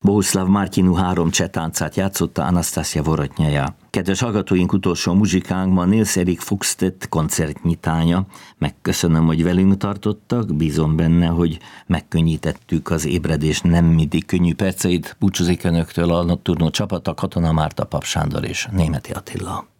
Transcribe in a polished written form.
Bohuslav Martinu 3 cseh táncát játszotta Anastasia Vorotnyaja. Kedves hallgatóink, utolsó muzsikánk ma Nils Erik Fogstedt koncertnyitánya. Megköszönöm, hogy velünk tartottak, bízom benne, hogy megkönnyítettük az ébredés nem mindig könnyű perceit. Búcsúzik önöktől a Nocturno csapata, Katona Márta, Pap Sándor és Németi Attila.